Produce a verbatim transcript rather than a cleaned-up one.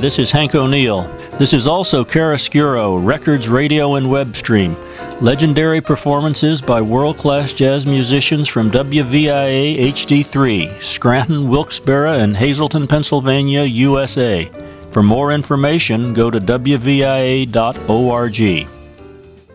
this is Hank O'Neill. This is also Chiaroscuro, Records, Radio, and Web Stream. Legendary performances by world-class jazz musicians from W V I A H D three, Scranton, Wilkes-Barre, and Hazleton, Pennsylvania, U S A. For more information, go to W V I A dot org.